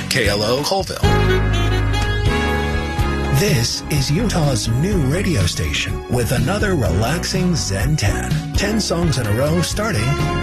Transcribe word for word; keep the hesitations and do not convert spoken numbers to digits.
K L O Colville. This is Utah's new radio station with another relaxing Zen ten. Ten songs in a row starting